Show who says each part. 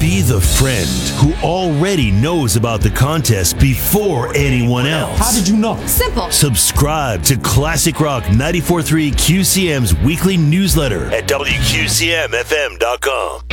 Speaker 1: Be the friend who already knows about the contest before anyone else.
Speaker 2: How did you know?
Speaker 3: Simple.
Speaker 1: Subscribe to Classic Rock 94.3 QCM's weekly newsletter at WQCMFM.com.